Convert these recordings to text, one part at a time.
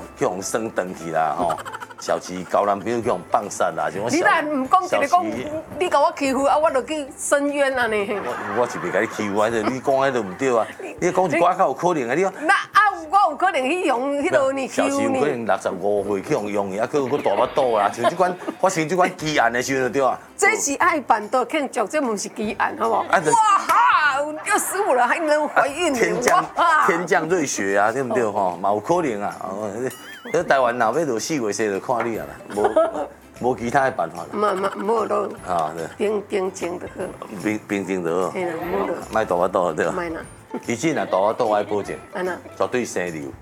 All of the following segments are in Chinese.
去互升登去啦吼，小时交男朋友去互放散啦，像我你若唔讲，一个讲你甲我欺负啊，我就去申冤啊呢。 我是袂甲你欺负啊，你讲迄都唔对啊，你讲一寡较有可能啊，你讲。 那我有可能去用迄落你欺小时负你。 有可能65岁去用，啊，佮大巴肚啦，像即款发生即款奇案的时候就对啊。 这是爱办到庆祝，这不是奇案，好不好？哇哈，要15了还能怀孕， 天降瑞雪啊，对不对吼？嘛有可能啊。这台湾若要到4月生就看你啊啦，无其他的办法啦。 冇咯。 啊，对。 冰静就好。 冰静就好。 嘿啦，冇咯。 卖大巴肚对吧？ 卖啦。 其实若大巴肚爱保证， 安那？ 绝对生瘤。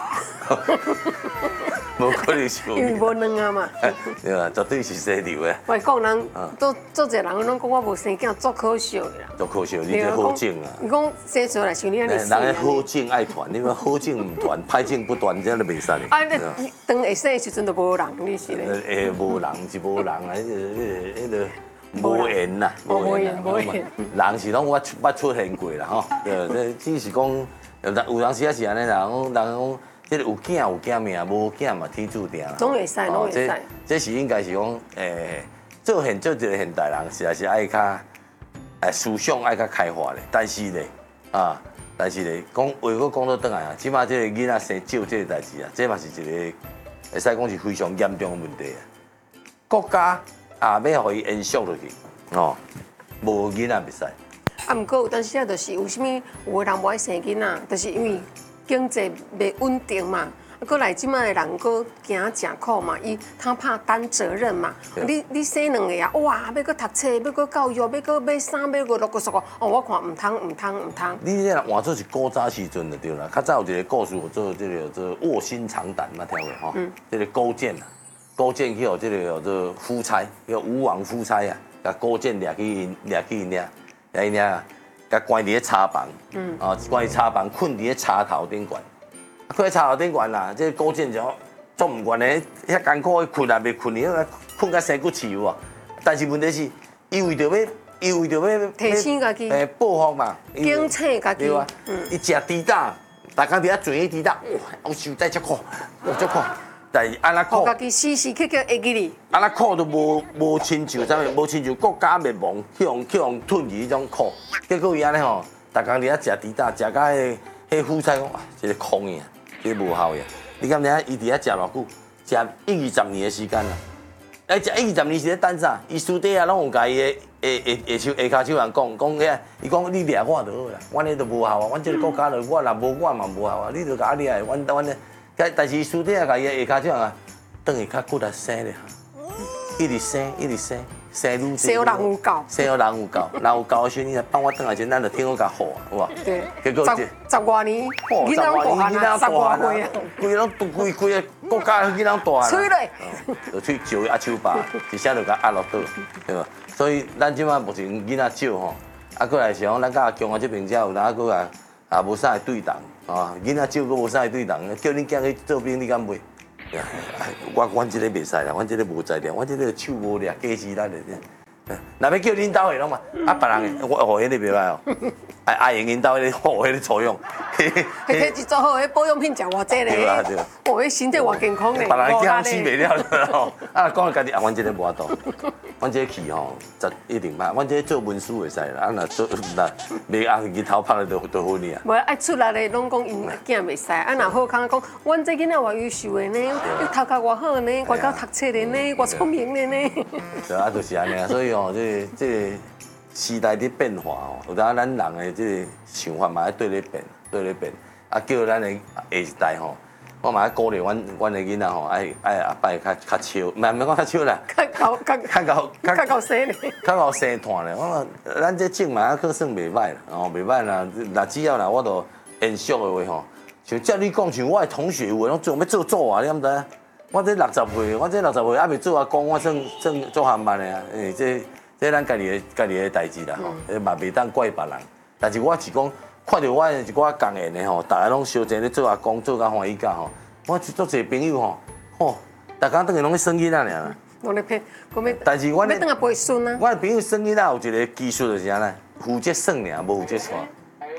无可能是。 因为无卵啊嘛。 对啊，绝对是生瘤的。 外国人，做侪人拢讲我无生囝，足可笑的啦。 足可笑，你这好整啊！ 你讲生出来像你安尼生。 人个好整爱团，你讲好整唔团，歹整不团，这样都袂使。 啊，你当会生的时阵都无人，你是咧？ 无人是无人啊，迄个无缘呐， 无缘。 人是拢捌出现过啦吼，对，只是讲有当时也是安尼啦，人讲。即个有囝命，无囝嘛天注定啦。 拢会使，拢会使。 这是应该是讲，做一个现代人，实在是爱较，思想爱较开化咧。但是咧，讲话佫讲到转来啊，即马这个囡仔生少这个代志啊，这嘛是一个会使讲是非常严重的问题啊。国家要互伊延续落去，哦，无囡仔袂使。 啊，毋过有当时啊，就是为什么有个人无爱生囡仔，就是因为。经济袂稳定嘛，啊，过来即摆的人佫行真苦嘛，伊他怕担责任嘛。你生两个啊，哇，要佫读册，要佫教育，要佫买衫，要佫落个什个，哦，我看唔通。 你这换做是古早时阵就对啦，较早有一个故事，做这个做卧薪尝胆嘛，听过吼？这个勾践啊，勾践去互这个做夫差，叫吴王夫差啊，甲勾践掠去因啊。甲关伫咧茶房，关伫茶房困伫咧茶头顶悬，困喺茶头顶悬啦。这勾践就做唔惯咧，遐艰苦去困也袂困，伊困甲生骨刺有啊。但是问题是，伊为着要提升家己， 报复嘛， 警醒家己。 伊食猪胆，大家伫遐做迄猪胆，哇，我受在足苦，足苦。但是安那苦， 家己时时刻刻会记哩。 安那苦都无亲像啥物，无亲像国家灭亡去互吞去迄种苦。结果伊安尼吼，逐工伫遐食猪胆，食到迄夫差讲，哇，这个空的，这个无效的。你敢知影伊伫遐食偌久？食1、20年的时间啦。食1、20年是咧等啥？伊私底下拢有甲伊的下骹手人讲遐，伊讲你掠我就好啦，阮迄都无效啊，阮这个国家就我若无我嘛无效啊，你就甲我掠，阮咧。但是私底下甲伊的下骹手人啊，等于较骨力生咧，一直生愈多。生人有够，人有够的时候，你来帮我转来前，咱就听我甲好啊，有无？ 对。 结果 10多年，囡仔大啊，10多岁啊， 规个国家囡仔大啊。 吹嘞。 就去招阿手爸，一下就甲压落倒，对吧？所以咱即摆目前囡仔少吼，啊，过来是讲咱甲中华这边才有，咱过来也无啥会对动，啊，囡仔少，佫无啥会对动，叫恁囝去做兵，你敢袂？阮这个袂使啦，阮这个无才调，阮这个手无抓，假死力的。若要叫恁兜的拢嘛，别人的我学迄个袂歹哦，阿英恁兜迄个学迄个作用。 迄一做好，迄保养品食偌济咧。 对啊对啊。 哦，迄身体偌健康咧。 别人惊死袂了吼，啊，讲家己阮这个无法度，阮这个气吼，一定歹。阮这个做文书会使啦，若做袂红日头拍了就好呢啊。 无爱出来咧，拢讲因囝袂使，啊，若好康讲，阮这囡仔偌优秀的呢，伊头壳偌好呢，乖到读册的呢，偌聪明的呢。 对啊，就是安尼啊，所以吼，这时代的变化吼，有当咱人的这个想法嘛，对咧变，啊，叫咱的下一代吼。我嘛鼓励阮的囡仔吼，爱阿爸较笑，唔讲较笑啦， 较够生咧， 较够生团咧。我讲咱这种嘛，可算袂歹啦，哦，袂歹啦。若只要啦，我都延续的话吼，像照你讲，像我的同学有诶，拢要做组啊，你毋知影？我这60岁还袂做阿公，我算做行慢的啊。这咱家己的代志啦吼，嘛袂当怪别人。但是我是讲。看到我一寡共缘的吼，大家拢相争咧做阿公，做甲欢喜甲吼。我足侪朋友吼，大家等于拢咧生囡仔尔。 拢咧骗， 但是我要等下陪孙啊。 我朋友生囡仔有一个技术就是安尼，负责算尔，无负责带。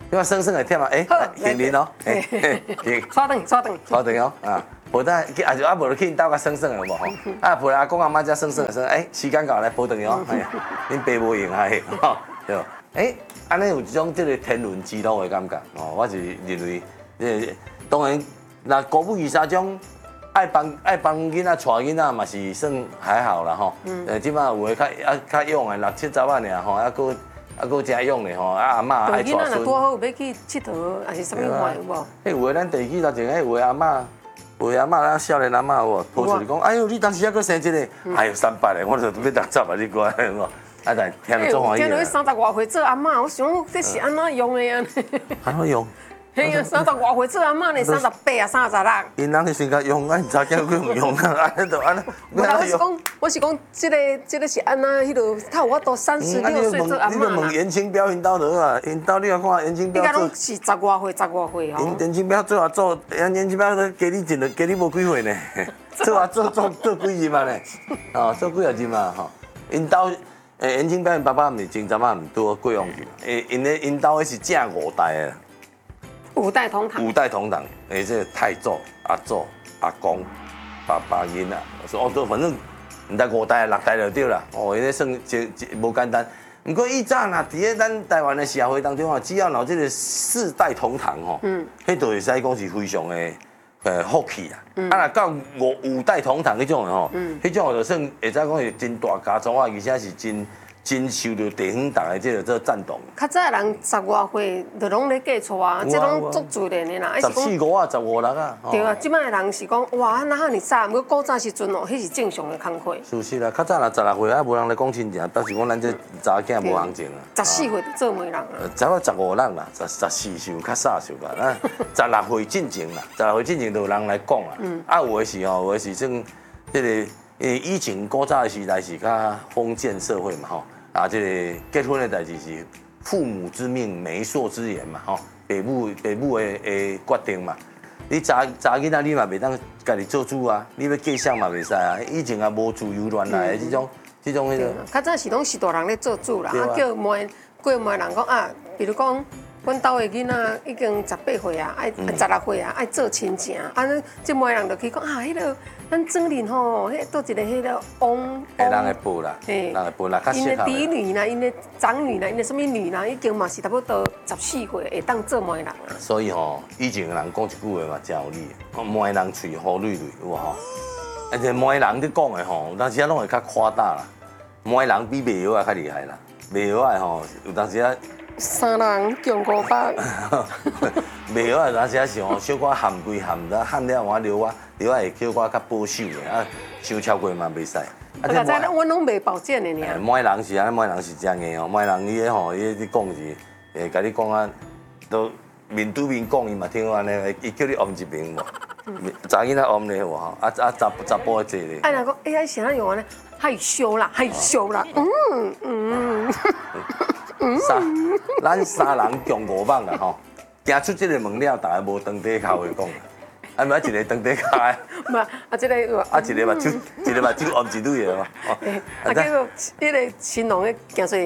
你看生会忝啊，行林哦，行， 带转， 哦啊，无等啊就无就去因兜甲生有无吼？啊，陪阿公阿妈遮生，时间到来抱转去哦，哎呀，恁爸无用啊，吼，对，安尼有一种即个天伦之乐的感觉哦，我是认为，当然，那国母二三种爱帮囡仔带囡仔嘛是算还好啦吼。即摆有诶较勇诶，6、7、10万尔吼，还佫真勇咧吼，阿嬷爱带孙。囡仔若拄好要去佚佗，还是啥物款有无？ 有诶，咱地基头前有诶阿嬷。有阿嬷，咱少年阿嬷有抱出来讲，哎呦，你当时还佫生一个，哎呦300个，我就要60啊，你过来无？啊，但听着足欢喜。听到30外岁做阿嬷，我想这是安怎用的啊？ 安怎用？ 嘿呀，30外岁做阿嬷呢，38啊，36。 因人是先甲用，啊，查囝佫唔用啊，安尼就安尼。 我是讲，这个是安那，迄个他有法度36岁做阿嬷啦。 你问严清标因兜落啊，因兜你来看严清标。 应该拢是10外岁吼。 严清标做，严清标都加你无几岁呢，做几日嘛呢？哦，做几啊日嘛吼。因兜严清标因爸爸毋是前阵仔毋拄过往去，因兜迄是正5代的。 5代同堂， 这太祖、阿祖、阿公、爸爸囡仔，哦，反正毋知5代、6代就对啦。哦，伊咧算无简单。不过以早呐，伫咧咱台湾的社会当中啊，只要有这个4代同堂吼，迄就会使讲是非常的福气啦。啊，若到5代同堂迄种的吼，迄种就算会使讲是真大家族啊，而且是真受到地方大家这个赞同。 较早人10外岁就拢咧嫁娶啊，这拢足自然的啦。 14、15啊、15、16啊。 对啊，即摆的人是讲哇，哪哈尼早，不过古早时阵哦，迄是正常的工课。 是啦，较早若16岁啊，无人来讲亲情，表示讲咱这查囝无行情啊。 14岁就做媒人啊。 差不多15人啦，14岁较少数吧。咱16岁进前啦，16岁进前就有人来讲啦。啊，有的是吼，有的是算这个以前古早的时代是较封建社会嘛吼。啊，这个结婚的代志是父母之命，媒妁之言嘛，吼，爸母的决定嘛。你查囡仔，你嘛袂当家己做主啊，你要嫁相嘛袂使啊。以前也无自由恋爱的这种迄个。 较早是拢是大人咧做主啦，啊叫过媒人讲啊，比如讲。阮兜的囡仔已经18岁啊，爱16岁啊，爱做亲情啊，即媒人就去讲啊，迄个咱庄林吼，迄倒一个迄个王， 人会报啦，人会报啦，较适合。 因的嫡女啦，因的长女啦，因的什么女啦，已经嘛是差不多14岁会当做媒人啊。 所以吼，以前人讲一句话嘛，真有理，媒人喙好蕊蕊，有无吼？而且媒人咧讲的吼，有当时啊拢会较夸大啦，媒人比卖药啊较厉害啦，卖药啊吼，有当时啊。 3人共500， 袂晓啊！当时是吼，小可含归含，含了我留啊会叫我较保守的啊，伤超过嘛袂使。 啊，现在阮拢卖保健的尔。 每人是安尼，每人是这样的哦。每人伊咧吼，伊咧讲是，甲你讲啊，都面对面讲伊嘛听安尼，伊叫你按一边无？查囡仔按咧无吼？查甫的坐咧。 哎，若讲哎，谁啊用安尼？害羞啦， 咱3人共500啦吼，行出这个门了，大家无当底靠的讲，啊，唔一个当底靠的， 唔啊，这个啊，一个目睭按一蕊的嘛， 啊，叫做迄个新郎的行出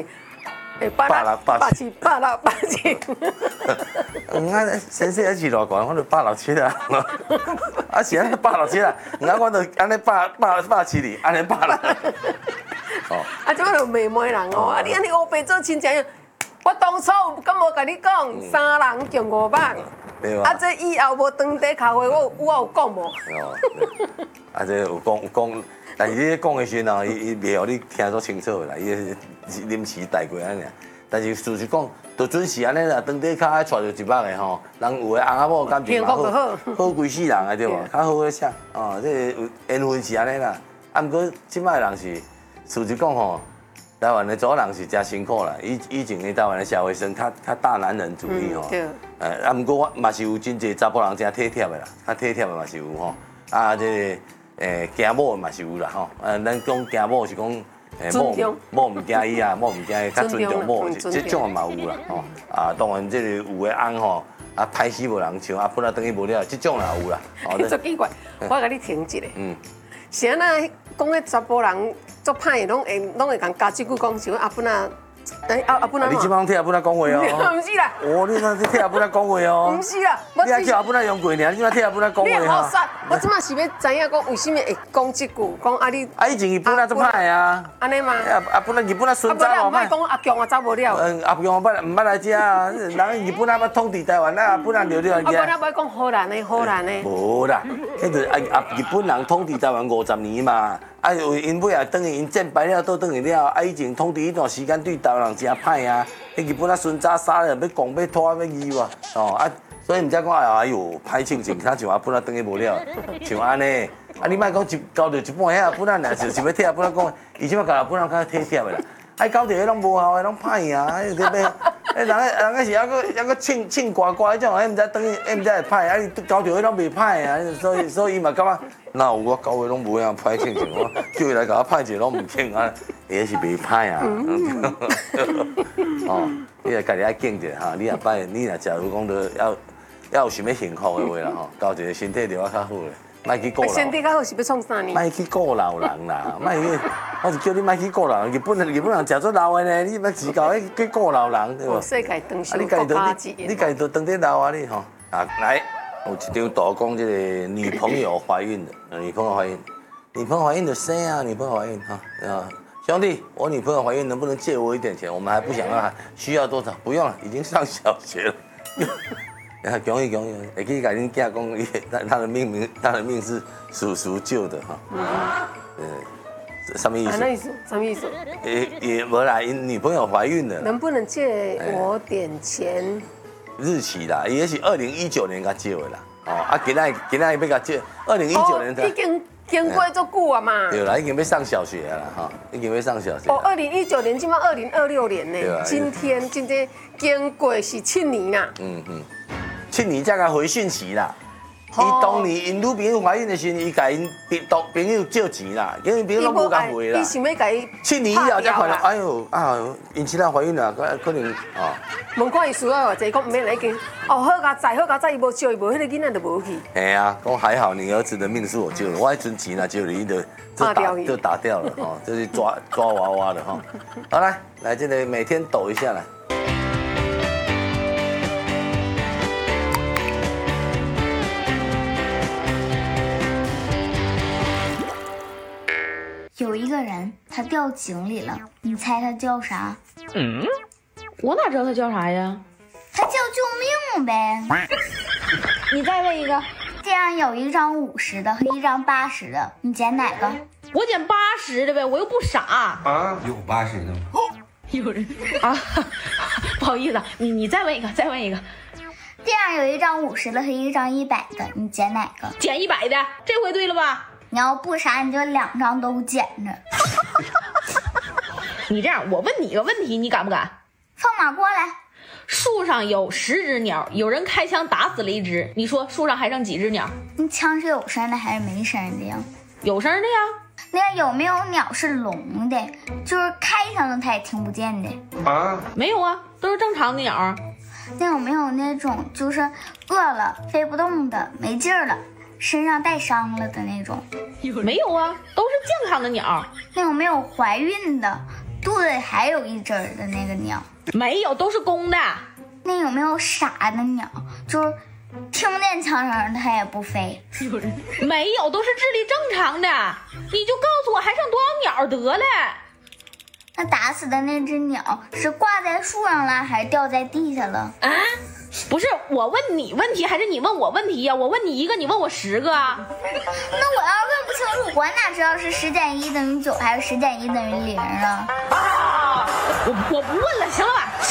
，86、87、86、87。 啊，先生还是偌悬，我就86、7啊，啊是安尼86、7啊，我就安尼87哩，安尼86。 啊，即摆就卖媒人哦，啊，你安尼乌白做亲情，我当初敢无甲你讲，3人共500，啊，这以后无当地咖啡，我有讲无？ 哦，啊，这有讲，但是你咧讲的时阵哦，伊袂互你听得清楚啦，伊临时带过安尼。但是事实讲，就准是安尼啦，当地较爱带着100个吼，人有的翁仔某感情嘛好规世人啊对无？较好个啥？哦，这缘分是安尼啦。啊，毋过即摆人是。事实讲吼，台湾的族人是真辛苦啦。以前的台湾的社会生较大男人主义吼。对。啊，毋过我嘛是有真侪查甫人真体贴的啦，较体贴的嘛是有吼。啊，这惊某嘛是有啦吼。咱讲惊某是讲某唔惊伊啊，某唔惊伊，较尊重某，这种嘛有啦吼。啊，当然这个有的翁吼，啊歹死无人像，啊本来等于无了，这种也有啦。 足奇怪，我甲你停一下。是安那讲迄查甫人。做歹拢会讲加即句讲，像阿本啊阿本你即摆替阿本仔讲话哦。 唔是啦， 哦，你那替阿本仔讲话哦。 唔是啦， 你还叫阿本仔用过呢？你即摆替阿本仔讲你话哈。 好傻，我即马是要知影讲为什么会讲这句，讲啊你。 啊，以前日本仔做歹啊。 安尼吗？ 阿本仔日本仔孙子啊， 嘛不然讲阿强啊走无了。 阿强唔捌来遮啊，人日本仔要统治台湾，阿本仔留了啊，不然要讲好难的，好难的。 无啦，迄就日本人统治台湾50年嘛，啊，因尾也等于因战败了，倒等于了，啊，以前统治迄段时间对台湾人真歹啊，迄日本仔孙子杀了要讲要拖要义哇，哦啊，所以毋才讲哎呦歹情情，他像阿本仔等于无了，像安尼，啊你莫讲交着一半遐阿本仔，若是要替阿本仔讲，伊即摆甲阿本仔较体贴的啦，啊交着迄拢无效的，拢歹赢，迄特别。人个是还佫唱歌迄种，迄毋知等于，迄毋知会歹，啊你交着迄拢袂歹啊，所以伊嘛感觉，哪有我交的拢无样歹庆庆，我叫伊来甲我歹者拢毋庆啊，伊是袂歹啊。哦，你也家己爱敬者哈，你若摆，你若假如讲到要有想要幸福的话啦吼，交一个身体就要较好咧。莫去顾老， 身体较好是要创啥呢？ 莫去顾老人啦，莫去，我是叫你莫去顾老人。日本人食做老的呢，你要自搞去顾老人，对无？ 世界当上你家己都当得老啊你吼。啊，来，有一张图讲这个女朋友怀孕了，女朋友怀孕就生啊，女朋友怀孕哈啊。兄弟，我女朋友怀孕，能不能借我一点钱？我们还不想让她需要多少？不用了，已经上小学了。恭喜，会去甲恁囝讲，他的命是叔救的哈。什么意思？ 什么意思？ 也无啦，因女朋友怀孕了。 能不能借我点钱？ 日期啦，也是2019年甲借的啦。哦，啊，今仔要甲借2019年的。 已经经过足久啊嘛。 对啦，已经要上小学了哈，已经要上小学。 哦，2019年，今嘛2026年呢，今天经过是7年啦。 7年才甲回讯息啦。伊当年因女朋友怀孕的时候，伊甲因朋友借钱啦，因为朋友拢无甲回啦。 伊想要甲伊 7年以后才看到，哎呦因妻仔怀孕了，可能哦。 问看伊需要偌济，讲毋免来经哦，好佳哉，伊无借，伊无迄个囡仔就无去。 嘿啊，讲还好你儿子的命是我救的，我迄阵钱若救了，伊就打掉了哦，就是抓娃娃的哈。好来这个每天抖一下来。 有一个人，他掉井里了，你猜他叫啥？ 我哪知道他叫啥呀？ 他叫救命呗。 你再问一个。 地上有一张50的和一张80的，你捡哪个？ 我捡80的呗，我又不傻。 啊，有80的吗？ 有人啊，不好意思，你再问一个。 地上有一张50的和一张100的，你捡哪个？ 捡100的，这回对了吧？ 你要不傻，你就2张都捡着。 你这样，我问你个问题，你敢不敢？ 放马过来。 树上有10只鸟，有人开枪打死了1只，你说树上还剩几只鸟？ 你枪是有声的还是没声的呀？ 有声的呀。 那有没有鸟是聋的，就是开枪了它也听不见的？ 啊， 没有啊，都是正常的鸟啊。 那有没有那种就是饿了飞不动的，没劲儿了，身上带伤了的那种？ 没有啊，都是健康的鸟。 那有没有怀孕的，肚子里还有1只的那个鸟？ 没有，都是公的。 那有没有傻的鸟，就是听不见枪声它也不飞？ 没有，都是智力正常的。你就告诉我还剩多少鸟得了。 那打死的那只鸟是挂在树上了还是掉在地下了？ 啊，不是我问你问题还是你问我问题呀？我问你一个，你问我10个。 那我要问不清楚，我哪知道是10减1等于9还是10减1等于0啊？ 我不问了，行了吧？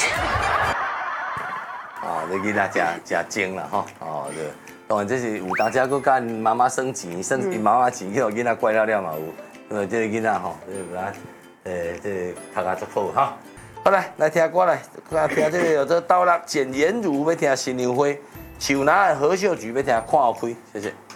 这囡仔真精啦吼，对，当然这是有当家佫甲妈妈省钱，因妈妈钱去互囡仔怪了嘛有，因为这个囡仔吼，这读啊足好哈。好来听歌来，听这个有这道乐简言如，要听新娘花，树林的何秀菊要听看开，谢谢。